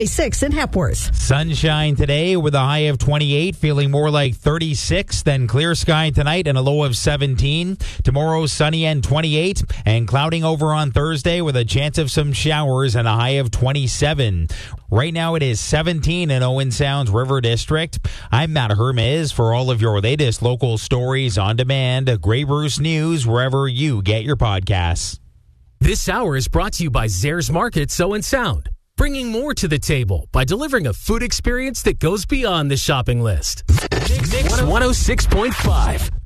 6 in Hepworth. Sunshine today with a high of 28, feeling more like 36. Then clear sky tonight and a low of 17. Tomorrow, sunny and 28. And clouding over on Thursday with a chance of some showers and a high of 27. Right now it is 17 in Owen Sound's River District. I'm Matt Hermes for all of your latest local stories on demand. Grey Bruce News, wherever you get your podcasts. This hour is brought to you by Zares Market Owen Sound, bringing more to the table by delivering a food experience that goes beyond the shopping list. Mix 106.5.